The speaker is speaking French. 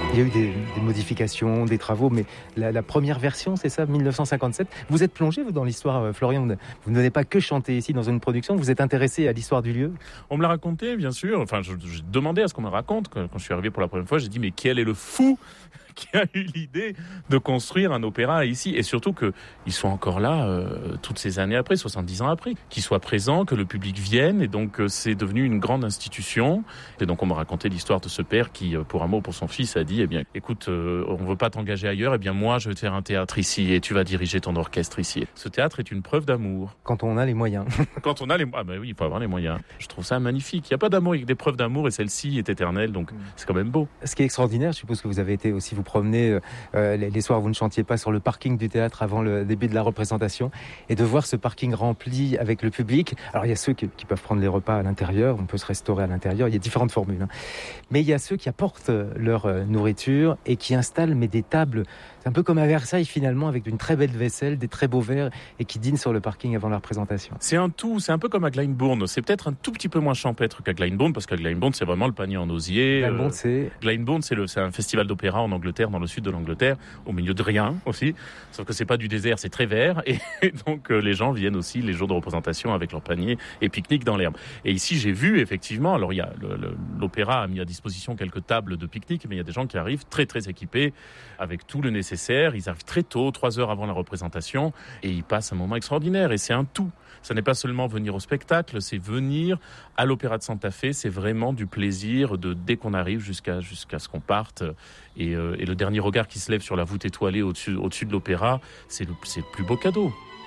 Il y a eu des modifications, des travaux, mais la première version, c'est ça, 1957. Vous êtes plongé, vous, dans l'histoire, Florian. Vous n'avez pas que chanté ici dans une production, vous êtes intéressé à l'histoire du lieu. On me l'a raconté, bien sûr. Enfin, j'ai demandé à ce qu'on me le raconte. Quand je suis arrivé pour la première fois, j'ai dit, mais quel est le fou qui a eu l'idée de construire un opéra ici, et surtout qu'ils soient encore là toutes ces années après, 70 ans après, qu'ils soient présents, que le public vienne, et donc c'est devenu une grande institution. Et donc on m'a raconté l'histoire de ce père qui, pour amour pour son fils, a dit, eh bien, écoute, on veut pas t'engager ailleurs, eh bien moi je vais te faire un théâtre ici, et tu vas diriger ton orchestre ici. Ce théâtre est une preuve d'amour. Quand on a les moyens. Quand on a les moyens. Ah ben oui, il faut avoir les moyens. Je trouve ça magnifique. Il n'y a pas d'amour avec des preuves d'amour, et celle-ci est éternelle, donc c'est quand même beau. Ce qui est extraordinaire, je suppose que vous avez été aussi vous promener les soirs où vous ne chantiez pas sur le parking du théâtre avant le début de la représentation, et de voir ce parking rempli avec le public. Alors il y a ceux qui peuvent prendre les repas à l'intérieur, on peut se restaurer à l'intérieur, il y a différentes formules. Mais il y a ceux qui apportent leur nourriture et qui installent des tables. C'est un peu comme à Versailles finalement, avec une très belle vaisselle, des très beaux verres, et qui dînent sur le parking avant la représentation. C'est un tout, c'est un peu comme à Glyndebourne. C'est peut-être un tout petit peu moins champêtre qu'à Glyndebourne, parce qu'à Glyndebourne, c'est vraiment le panier en osier. Glyndebourne, c'est un festival d'opéra en Angleterre, dans le sud de l'Angleterre, au milieu de rien aussi. Sauf que c'est pas du désert, c'est très vert, et donc les gens viennent aussi les jours de représentation avec leur panier et pique-nique dans l'herbe. Et ici, j'ai vu effectivement, alors il y a l'opéra a mis à disposition quelques tables de pique-nique, mais il y a des gens qui arrivent très très équipés avec tout le nécessaire. Ils arrivent très tôt, 3 heures avant la représentation, et ils passent un moment extraordinaire. Et c'est un tout. Ça n'est pas seulement venir au spectacle, c'est venir à l'Opéra de Santa Fe. C'est vraiment du plaisir dès qu'on arrive jusqu'à ce qu'on parte. Et le dernier regard qui se lève sur la voûte étoilée au-dessus de l'opéra, c'est le plus beau cadeau.